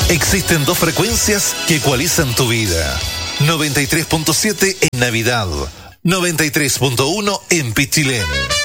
Existen dos frecuencias que ecualizan tu vida. 93.7 en Navidad, 93.1 en Pichilén.